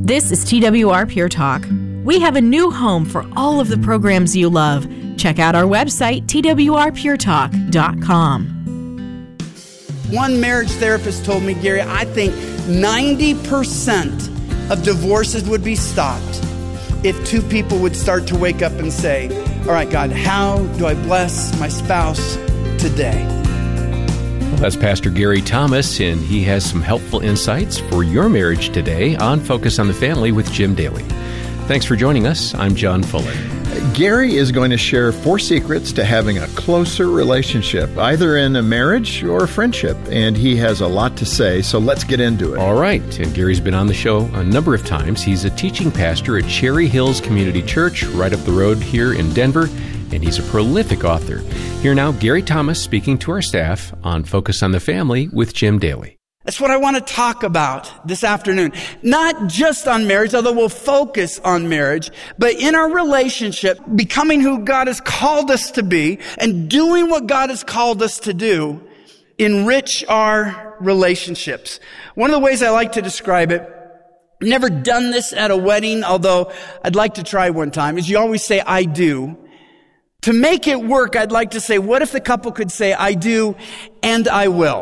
This is TWR Pure Talk. We have a new home for all of the programs you love. Check out our website, twrpuretalk.com. One marriage therapist told me, Gary, I think 90% of divorces would be stopped if two people would start to wake up and say, all right, God, how do I bless my spouse today? Well, that's Pastor Gary Thomas, and he has some helpful insights for your marriage today on Focus on the Family with Jim Daly. Thanks for joining us. I'm John Fuller. Gary is going to share 4 secrets to having a closer relationship, either in a marriage or a friendship, and he has a lot to say, so let's get into it. All right, and Gary's been on the show a number of times. He's a teaching pastor at Cherry Hills Community Church right up the road here in Denver, and he's a prolific author. Here now, Gary Thomas speaking to our staff on Focus on the Family with Jim Daly. That's what I want to talk about this afternoon. Not just on marriage, although we'll focus on marriage, but in our relationship, becoming who God has called us to be and doing what God has called us to do, enrich our relationships. One of the ways I like to describe it, I've never done this at a wedding, although I'd like to try one time, is you always say, I do. To make it work, I'd like to say, what if the couple could say, I do and I will?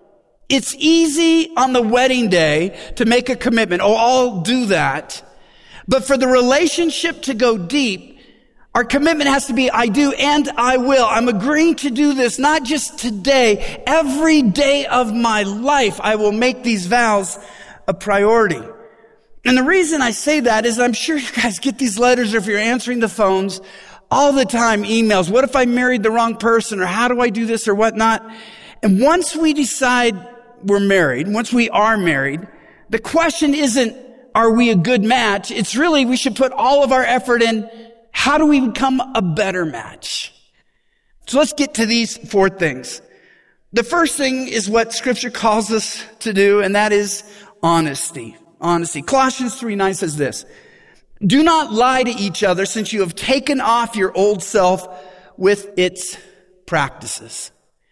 It's easy on the wedding day to make a commitment. Oh, I'll do that. But for the relationship to go deep, our commitment has to be, I do and I will. I'm agreeing to do this, not just today. Every day of my life, I will make these vows a priority. And the reason I say that is I'm sure you guys get these letters, or if you're answering the phones all the time, emails. What if I married the wrong person? Or how do I do this or whatnot? And once we decide we're married, once we are married, the question isn't, are we a good match? It's really, we should put all of our effort in, how do we become a better match? So let's get to these 4 things. The first thing is what Scripture calls us to do, and that is honesty. Honesty. Colossians 3:9 says this, do not lie to each other, since you have taken off your old self with its practices.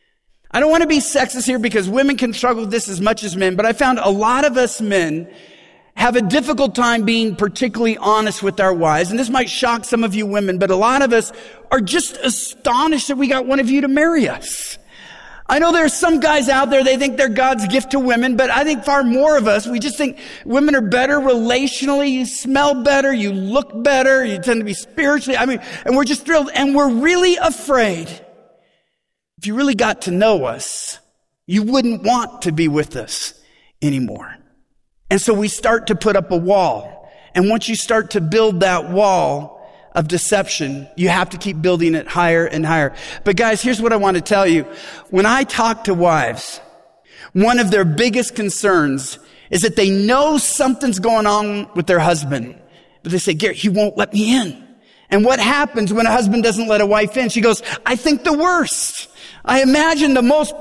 I don't want to be sexist here because women can struggle with this as much as men, but I found a lot of us men have a difficult time being particularly honest with our wives. And this might shock some of you women, but a lot of us are just astonished that we got one of you to marry us. I know there are some guys out there, they think they're God's gift to women, but I think far more of us, we just think women are better relationally. You smell better, you look better, you tend to be spiritually, and we're just thrilled. And we're really afraid, if you really got to know us, you wouldn't want to be with us anymore. And so we start to put up a wall. And once you start to build that wall of deception, you have to keep building it higher and higher. But guys, here's what I want to tell you. When I talk to wives, one of their biggest concerns is that they know something's going on with their husband. But they say, Gary, he won't let me in. And what happens when a husband doesn't let a wife in? She goes, I think the worst. I imagine the most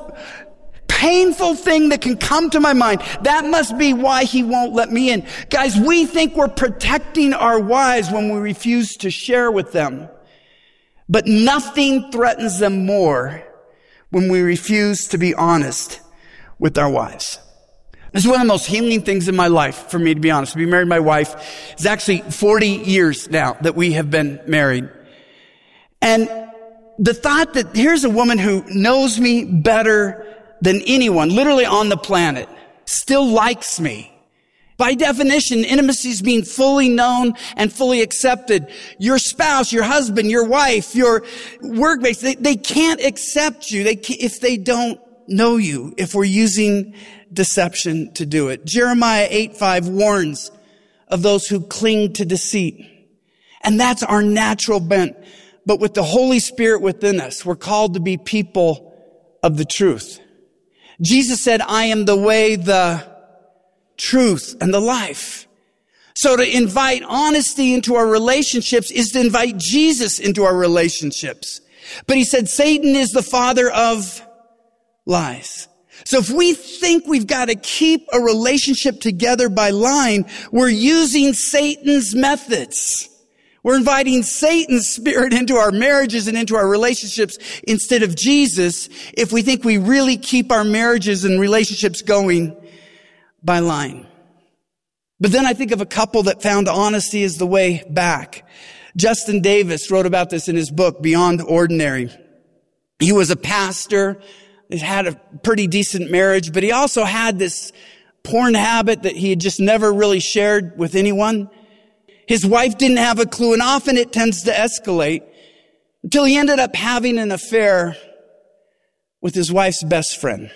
painful thing that can come to my mind. That must be why he won't let me in. Guys, we think we're protecting our wives when we refuse to share with them. But nothing threatens them more when we refuse to be honest with our wives. This is one of the most healing things in my life, for me, to be honest. To be married to my wife. It's actually 40 years now that we have been married. And the thought that here's a woman who knows me better than anyone, literally on the planet, still likes me. By definition, intimacy is being fully known and fully accepted. Your spouse, your husband, your wife, your workmates, they can't accept you if they don't know you, if we're using deception to do it. Jeremiah 8:5 warns of those who cling to deceit. And that's our natural bent. But with the Holy Spirit within us, we're called to be people of the truth. Jesus said, I am the way, the truth, and the life. So to invite honesty into our relationships is to invite Jesus into our relationships. But he said, Satan is the father of lies. So if we think we've got to keep a relationship together by lying, we're using Satan's methods. We're inviting Satan's spirit into our marriages and into our relationships instead of Jesus if we think we really keep our marriages and relationships going by lying. But then I think of a couple that found honesty as the way back. Justin Davis wrote about this in his book, Beyond Ordinary. He was a pastor. He had a pretty decent marriage, but he also had this porn habit that he had just never really shared with anyone. His wife didn't have a clue, and often it tends to escalate until he ended up having an affair with his wife's best friend.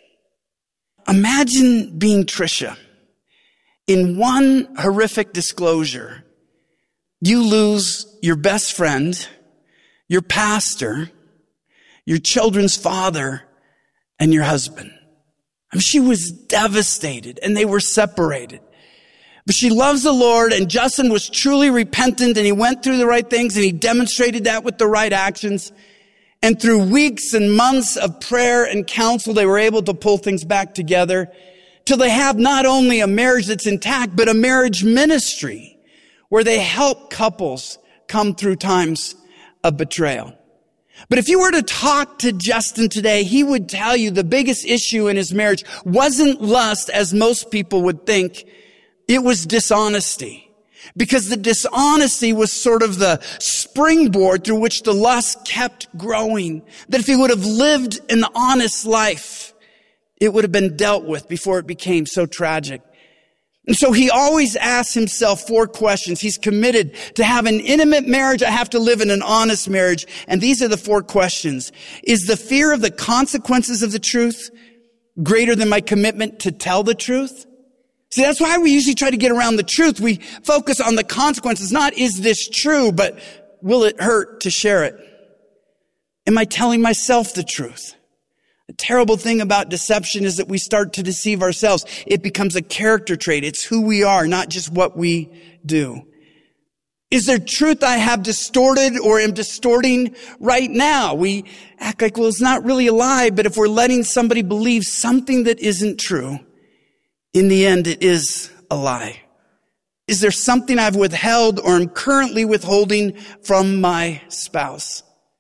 Imagine being Trisha. In one horrific disclosure, you lose your best friend, your pastor, your children's father, and your husband. I mean, she was devastated, and they were separated. But she loves the Lord, and Justin was truly repentant, and he went through the right things, and he demonstrated that with the right actions. And through weeks and months of prayer and counsel, they were able to pull things back together till they have not only a marriage that's intact, but a marriage ministry where they help couples come through times of betrayal. But if you were to talk to Justin today, he would tell you the biggest issue in his marriage wasn't lust, as most people would think. It was dishonesty. Because the dishonesty was sort of the springboard through which the lust kept growing. That if he would have lived an honest life, it would have been dealt with before it became so tragic. And so he always asks himself 4 questions. He's committed to have an intimate marriage. I have to live in an honest marriage. And these are the 4 questions. Is the fear of the consequences of the truth greater than my commitment to tell the truth? See, that's why we usually try to get around the truth. We focus on the consequences, not is this true, but will it hurt to share it? Am I telling myself the truth? The terrible thing about deception is that we start to deceive ourselves. It becomes a character trait. It's who we are, not just what we do. Is there truth I have distorted or am distorting right now? We act like, well, it's not really a lie, but if we're letting somebody believe something that isn't true, in the end, it is a lie. Is there something I've withheld or am currently withholding from my spouse?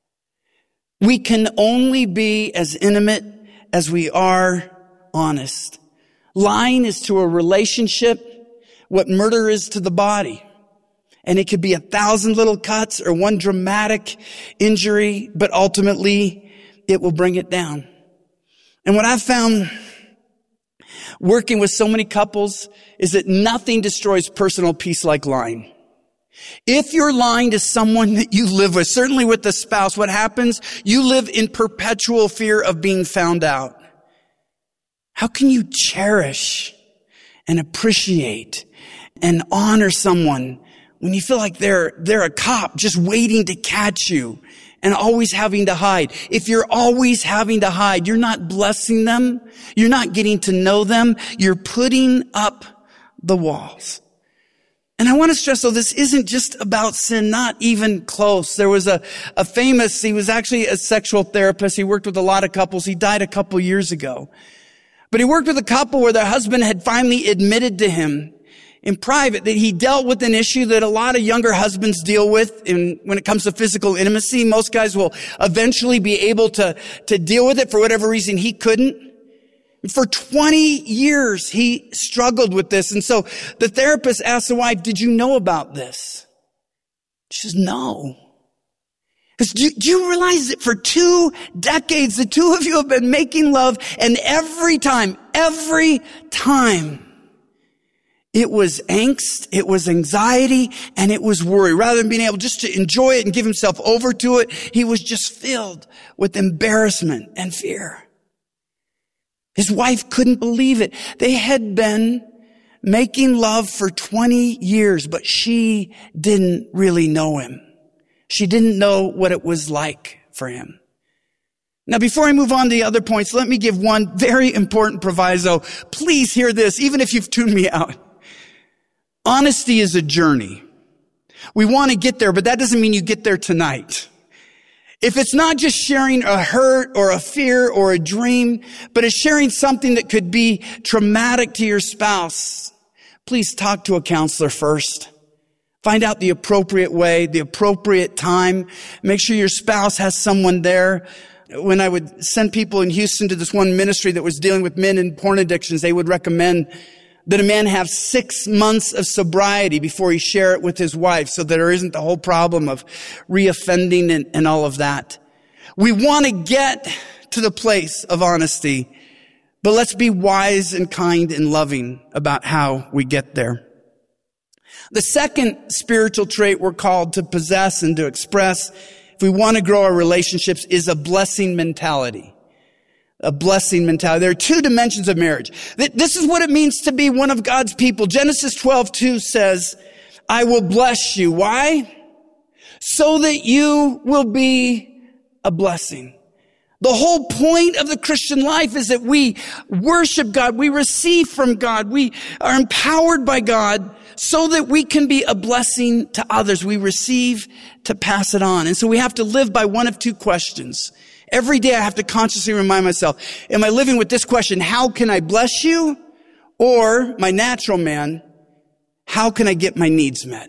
We can only be as intimate as we are honest. Lying is to a relationship what murder is to the body. And it could be 1,000 little cuts or one dramatic injury, but ultimately it will bring it down. And what I've found working with so many couples is that nothing destroys personal peace like lying. If you're lying to someone that you live with, certainly with the spouse, what happens? You live in perpetual fear of being found out. How can you cherish and appreciate and honor someone when you feel like they're a cop just waiting to catch you and always having to hide? If you're always having to hide, you're not blessing them. You're not getting to know them. You're putting up the walls. And I want to stress, though, this isn't just about sin, not even close. There was a famous, he was actually a sexual therapist. He worked with a lot of couples. He died a couple years ago. But he worked with a couple where their husband had finally admitted to him in private that he dealt with an issue that a lot of younger husbands deal with when it comes to physical intimacy. Most guys will eventually be able to deal with it for whatever reason he couldn't. For 20 years, he struggled with this. And so the therapist asked the wife, did you know about this? She says, no. Because do you realize that for 2 decades, the two of you have been making love, and every time, it was angst, it was anxiety, and it was worry. Rather than being able just to enjoy it and give himself over to it, he was just filled with embarrassment and fear. His wife couldn't believe it. They had been making love for 20 years, but she didn't really know him. She didn't know what it was like for him. Now, before I move on to the other points, let me give one very important proviso. Please hear this, even if you've tuned me out. Honesty is a journey. We want to get there, but that doesn't mean you get there tonight. If it's not just sharing a hurt or a fear or a dream, but it's sharing something that could be traumatic to your spouse, please talk to a counselor first. Find out the appropriate way, the appropriate time. Make sure your spouse has someone there. When I would send people in Houston to this one ministry that was dealing with men in porn addictions, they would recommend that a man have 6 months of sobriety before he share it with his wife so that there isn't the whole problem of reoffending and all of that. We want to get to the place of honesty, but let's be wise and kind and loving about how we get there. The second spiritual trait we're called to possess and to express if we want to grow our relationships is a blessing mentality. A blessing mentality. There are two dimensions of marriage. This is what it means to be one of God's people. Genesis 12:2 says, I will bless you. Why? So that you will be a blessing. The whole point of the Christian life is that we worship God, we receive from God, we are empowered by God so that we can be a blessing to others. We receive to pass it on. And so we have to live by one of two questions. Every day I have to consciously remind myself, am I living with this question, how can I bless you? Or my natural man, how can I get my needs met?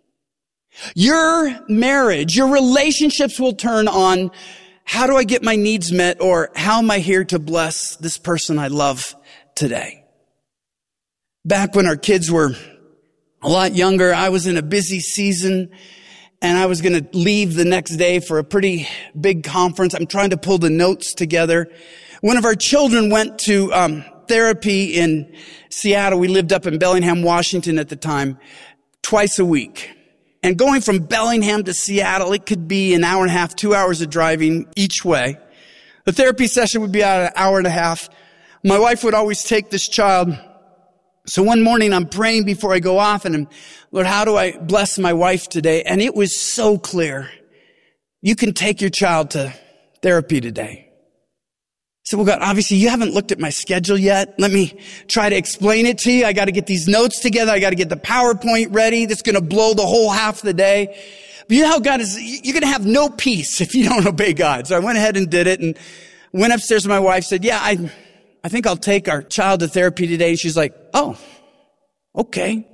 Your marriage, your relationships will turn on how do I get my needs met, or how am I here to bless this person I love today? Back when our kids were a lot younger, I was in a busy season and I was going to leave the next day for a pretty big conference. I'm trying to pull the notes together. One of our children went to therapy in Seattle. We lived up in Bellingham, Washington at the time, twice a week. And going from Bellingham to Seattle, it could be an hour and a half, 2 hours of driving each way. The therapy session would be about an hour and a half. My wife would always take this child. So one morning I'm praying before I go off and I'm, Lord, how do I bless my wife today? And it was so clear. You can take your child to therapy today. So, well, God, obviously you haven't looked at my schedule yet. Let me try to explain it to you. I got to get these notes together. I got to get the PowerPoint ready. That's going to blow the whole half of the day. But you know how God is, you're going to have no peace if you don't obey God. So I went ahead and did it and went upstairs to my wife, said, yeah, I think I'll take our child to therapy today. And she's like, oh, okay.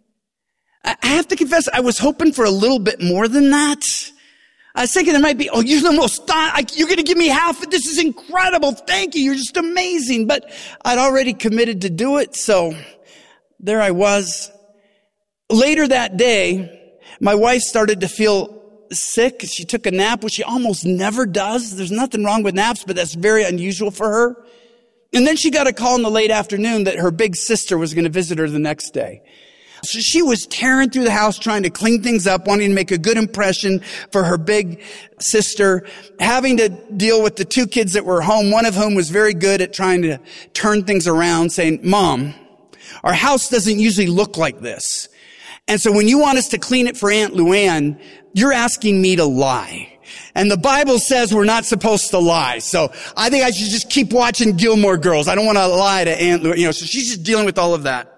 I have to confess, I was hoping for a little bit more than that. I was thinking it might be, oh, you're the most, you're going to give me half of this. Is incredible. Thank you. You're just amazing. But I'd already committed to do it. So there I was. Later that day, my wife started to feel sick. She took a nap, which she almost never does. There's nothing wrong with naps, but that's very unusual for her. And then she got a call in the late afternoon that her big sister was going to visit her the next day. So she was tearing through the house trying to clean things up, wanting to make a good impression for her big sister, having to deal with the two kids that were home, one of whom was very good at trying to turn things around, saying, Mom, our house doesn't usually look like this. And so when you want us to clean it for Aunt Luann, you're asking me to lie. And the Bible says we're not supposed to lie. So I think I should just keep watching Gilmore Girls. I don't want to lie to Aunt Luann. So she's just dealing with all of that.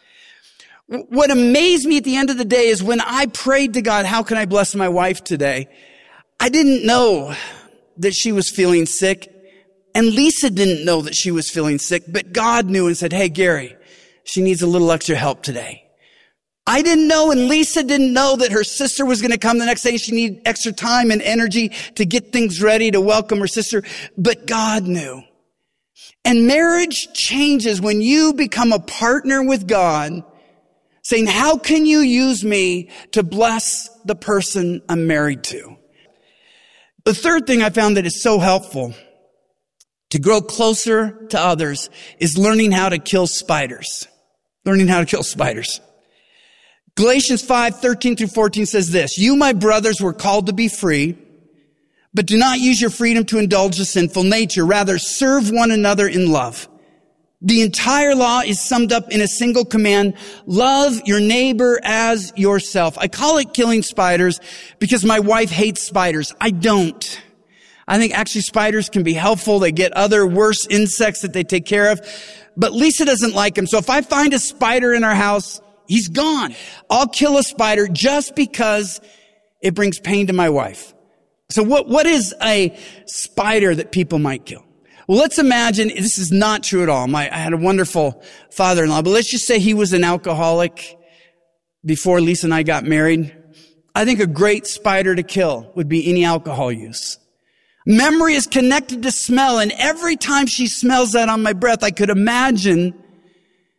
What amazed me at the end of the day is when I prayed to God, how can I bless my wife today? I didn't know that she was feeling sick. And Lisa didn't know that she was feeling sick, but God knew and said, hey, Gary, she needs a little extra help today. I didn't know, and Lisa didn't know that her sister was going to come the next day. She needed extra time and energy to get things ready to welcome her sister, but God knew. And marriage changes when you become a partner with God, saying, how can you use me to bless the person I'm married to? The third thing I found that is so helpful to grow closer to others is learning how to kill spiders. Learning how to kill spiders. Galatians 5:13-14 says this, you, my brothers, were called to be free, but do not use your freedom to indulge the sinful nature. Rather, serve one another in love. The entire law is summed up in a single command, love your neighbor as yourself. I call it killing spiders because my wife hates spiders. I don't. I think actually spiders can be helpful. They get other worse insects that they take care of. But Lisa doesn't like them. So if I find a spider in our house, he's gone. I'll kill a spider just because it brings pain to my wife. So what is a spider that people might kill? Well, let's imagine, this is not true at all. I had a wonderful father-in-law, but let's just say he was an alcoholic before Lisa and I got married. I think a great spider to kill would be any alcohol use. Memory is connected to smell, and every time she smells that on my breath, I could imagine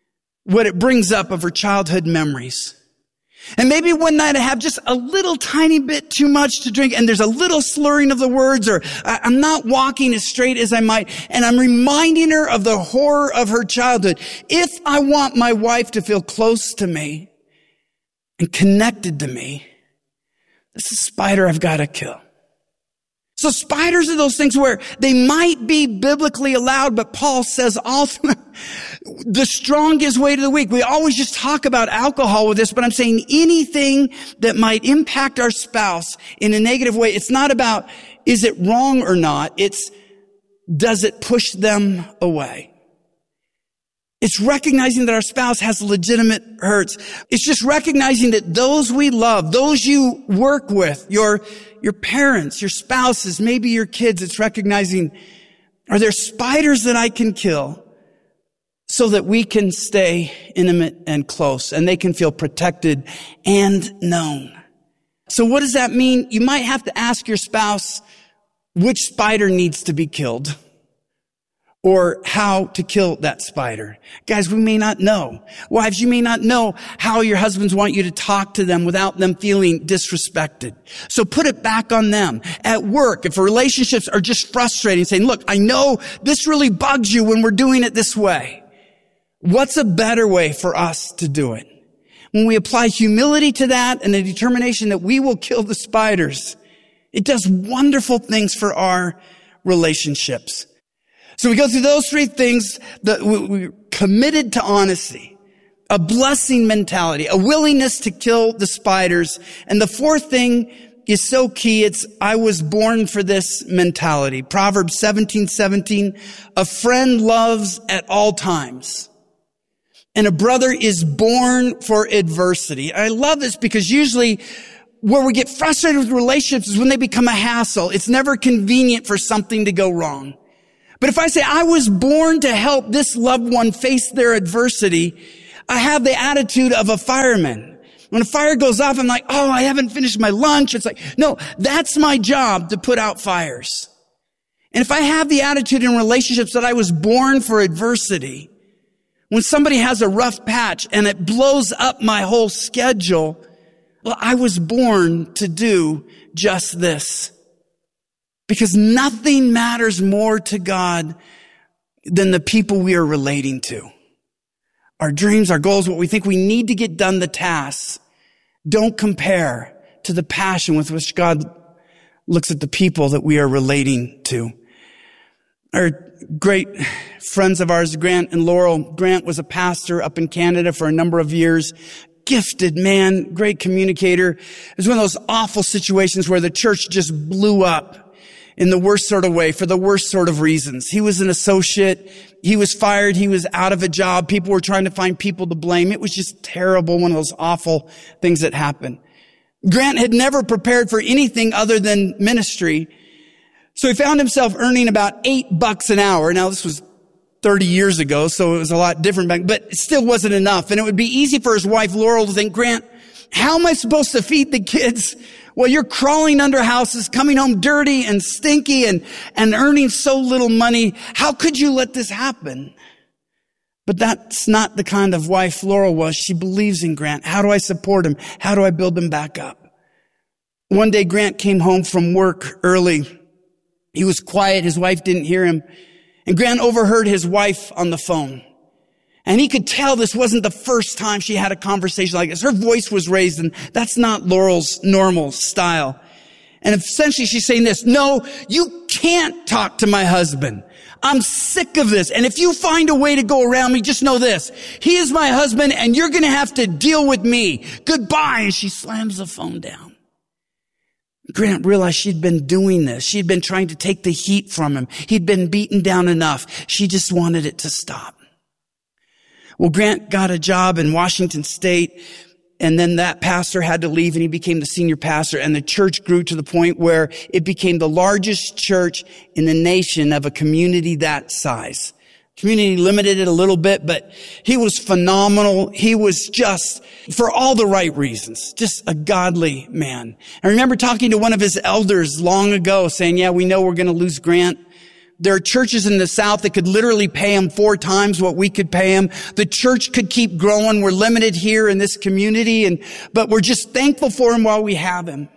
what it brings up of her childhood memories. And maybe one night I have just a little tiny bit too much to drink, and there's a little slurring of the words, or I'm not walking as straight as I might, and I'm reminding her of the horror of her childhood. If I want my wife to feel close to me and connected to me, this is a spider I've got to kill. So spiders are those things where they might be biblically allowed, but Paul says all through the strong gives way to the weak. We always just talk about alcohol with this, but I'm saying anything that might impact our spouse in a negative way. It's not about, is it wrong or not? It's, does it push them away? It's recognizing that our spouse has legitimate hurts. It's just recognizing that those we love, those you work with, your parents, your spouses, maybe your kids, it's recognizing, are there spiders that I can kill so that we can stay intimate and close and they can feel protected and known? So what does that mean? You might have to ask your spouse which spider needs to be killed, or how to kill that spider. Guys, we may not know. Wives, you may not know how your husbands want you to talk to them without them feeling disrespected. So put it back on them. At work, if relationships are just frustrating, saying, look, I know this really bugs you when we're doing it this way. What's a better way for us to do it? When we apply humility to that and a determination that we will kill the spiders, it does wonderful things for our relationships. So we go through those three things, that we're committed to honesty, a blessing mentality, a willingness to kill the spiders. And the fourth thing is so key. It's, I was born for this mentality. Proverbs 17:17, a friend loves at all times, and a brother is born for adversity. I love this because usually where we get frustrated with relationships is when they become a hassle. It's never convenient for something to go wrong. But if I say, I was born to help this loved one face their adversity, I have the attitude of a fireman. When a fire goes off, I'm like, oh, I haven't finished my lunch. It's like, no, that's my job, to put out fires. And if I have the attitude in relationships that I was born for adversity, when somebody has a rough patch and it blows up my whole schedule, well, I was born to do just this. Because nothing matters more to God than the people we are relating to. Our dreams, our goals, what we think we need to get done, the tasks, don't compare to the passion with which God looks at the people that we are relating to. Our great friends of ours, Grant and Laurel. Grant was a pastor up in Canada for a number of years. Gifted man, great communicator. It was one of those awful situations where the church just blew up in the worst sort of way, for the worst sort of reasons. He was an associate. He was fired. He was out of a job. People were trying to find people to blame. It was just terrible, one of those awful things that happened. Grant had never prepared for anything other than ministry. So he found himself earning about $8 an hour. Now, this was 30 years ago, so it was a lot different back, but it still wasn't enough. And it would be easy for his wife, Laurel, to think, Grant, how am I supposed to feed the kids? Well, you're crawling under houses, coming home dirty and stinky and earning so little money. How could you let this happen? But that's not the kind of wife Laurel was. She believes in Grant. How do I support him? How do I build him back up? One day, Grant came home from work early. He was quiet. His wife didn't hear him. And Grant overheard his wife on the phone. And he could tell this wasn't the first time she had a conversation like this. Her voice was raised, and that's not Laurel's normal style. And essentially she's saying this, no, you can't talk to my husband. I'm sick of this. And if you find a way to go around me, just know this. He is my husband, and you're going to have to deal with me. Goodbye. And she slams the phone down. Grant realized she'd been doing this. She'd been trying to take the heat from him. He'd been beaten down enough. She just wanted it to stop. Well, Grant got a job in Washington State, and then that pastor had to leave, and he became the senior pastor, and the church grew to the point where it became the largest church in the nation of a community that size. Community limited it a little bit, but he was phenomenal. He was just, for all the right reasons, just a godly man. I remember talking to one of his elders long ago saying, yeah, we know we're going to lose Grant, There are churches in the South that could literally pay him 4 times what we could pay him. The church could keep growing. We're limited here in this community, but we're just thankful for him while we have him.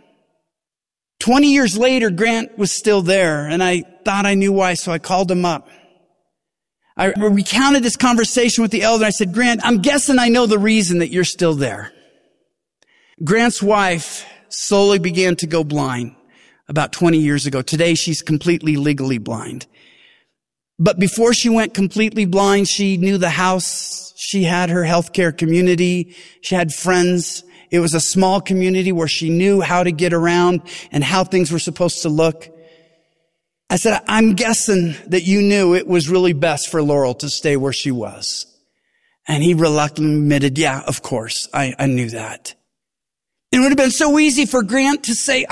20 years later, Grant was still there, and I thought I knew why, so I called him up. I recounted this conversation with the elder. I said, Grant, I'm guessing I know the reason that you're still there. Grant's wife slowly began to go blind about 20 years ago. Today, she's completely legally blind. But before she went completely blind, she knew the house. She had her healthcare community. She had friends. It was a small community where she knew how to get around and how things were supposed to look. I said, I'm guessing that you knew it was really best for Laurel to stay where she was. And he reluctantly admitted, yeah, of course, I knew that. It would have been so easy for Grant to say,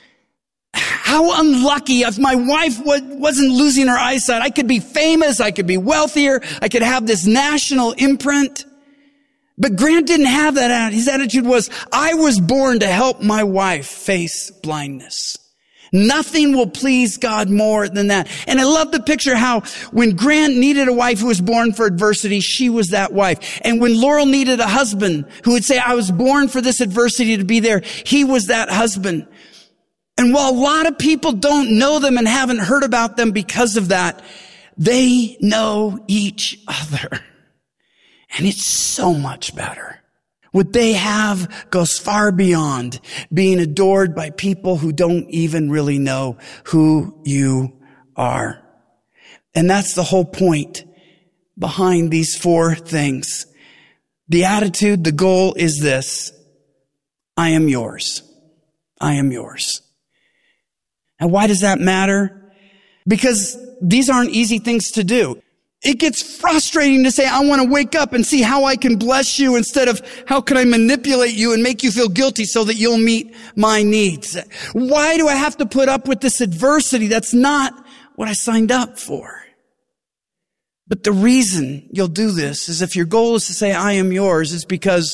how unlucky if my wife wasn't losing her eyesight. I could be famous. I could be wealthier. I could have this national imprint. But Grant didn't have that. His attitude was, I was born to help my wife face blindness. Nothing will please God more than that. And I love the picture how when Grant needed a wife who was born for adversity, she was that wife. And when Laurel needed a husband who would say, I was born for this adversity to be there, he was that husband. And while a lot of people don't know them and haven't heard about them because of that, they know each other. And it's so much better. What they have goes far beyond being adored by people who don't even really know who you are. And that's the whole point behind these 4 things. The attitude, the goal is this: I am yours. I am yours. And why does that matter? Because these aren't easy things to do. It gets frustrating to say, I want to wake up and see how I can bless you instead of how can I manipulate you and make you feel guilty so that you'll meet my needs. Why do I have to put up with this adversity? That's not what I signed up for. But the reason you'll do this is if your goal is to say, I am yours, is because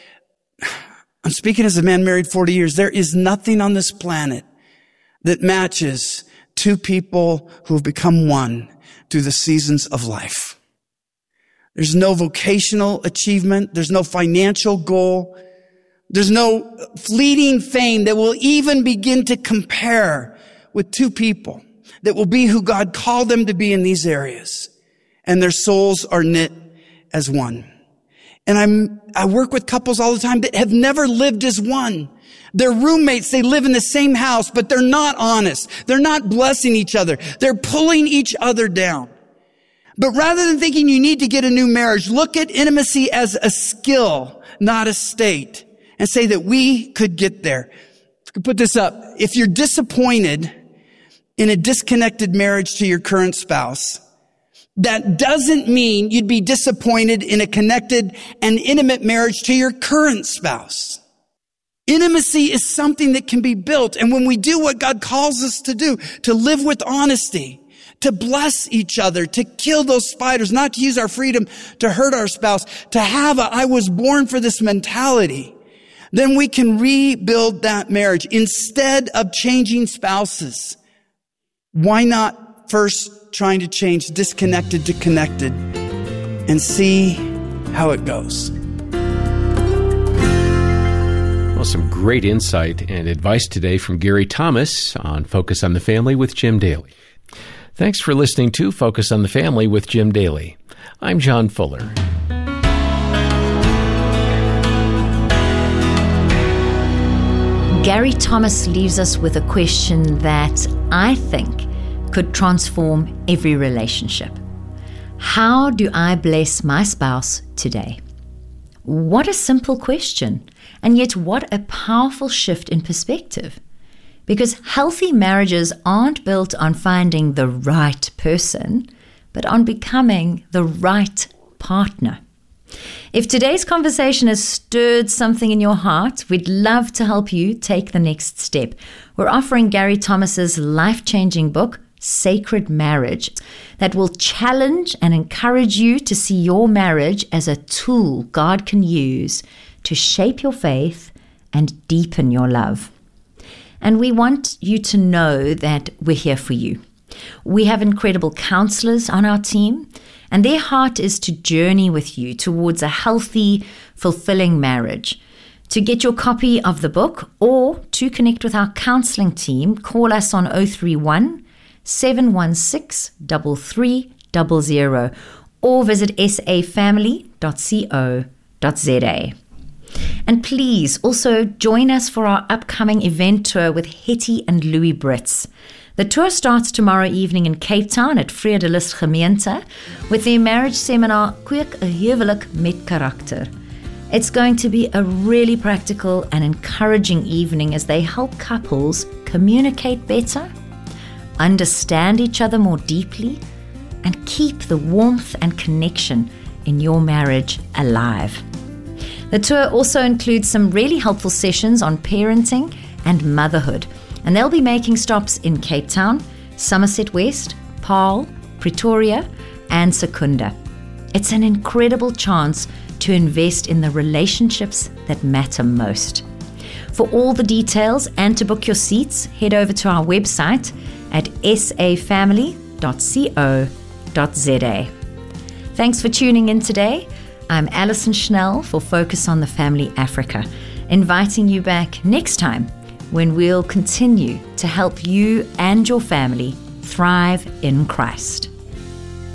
I'm speaking as a man married 40 years. There is nothing on this planet that matches 2 people who have become one through the seasons of life. There's no vocational achievement. There's no financial goal. There's no fleeting fame that will even begin to compare with 2 people that will be who God called them to be in these areas. And their souls are knit as one. And I work with couples all the time that have never lived as one. They're roommates. They live in the same house, but they're not honest. They're not blessing each other. They're pulling each other down. But rather than thinking you need to get a new marriage, look at intimacy as a skill, not a state, and say that we could get there. I could put this up. If you're disappointed in a disconnected marriage to your current spouse, that doesn't mean you'd be disappointed in a connected and intimate marriage to your current spouse. Intimacy is something that can be built. And when we do what God calls us to do, to live with honesty, to bless each other, to kill those spiders, not to use our freedom to hurt our spouse, to have I was born for this mentality, then we can rebuild that marriage instead of changing spouses. Why not first trying to change disconnected to connected and see how it goes? Well, some great insight and advice today from Gary Thomas on Focus on the Family with Jim Daly. Thanks for listening to Focus on the Family with Jim Daly. I'm John Fuller. Gary Thomas leaves us with a question that I think could transform every relationship. How do I bless my spouse today? What a simple question, and yet what a powerful shift in perspective. Because healthy marriages aren't built on finding the right person, but on becoming the right partner. If today's conversation has stirred something in your heart, we'd love to help you take the next step. We're offering Gary Thomas's life-changing book, Sacred Marriage, that will challenge and encourage you to see your marriage as a tool God can use to shape your faith and deepen your love. And we want you to know that we're here for you. We have incredible counselors on our team, and their heart is to journey with you towards a healthy, fulfilling marriage. To get your copy of the book or to connect with our counseling team, call us on 031 716 3300 or visit safamily.co.za. And please also join us for our upcoming event tour with Hetty and Louis Brits. The tour starts tomorrow evening in Cape Town at Vredelus Gemeente with their marriage seminar Kweek 'n Huwelik met Karakter. It's going to be a really practical and encouraging evening as they help couples communicate better, understand each other more deeply, and keep the warmth and connection in your marriage alive. The tour also includes some really helpful sessions on parenting and motherhood, and they'll be making stops in Cape Town, Somerset West, Paarl, Pretoria, and Secunda. It's an incredible chance to invest in the relationships that matter most. For all the details and to book your seats, head over to our website at safamily.co.za. Thanks for tuning in today. I'm Alison Schnell for Focus on the Family Africa, inviting you back next time when we'll continue to help you and your family thrive in Christ.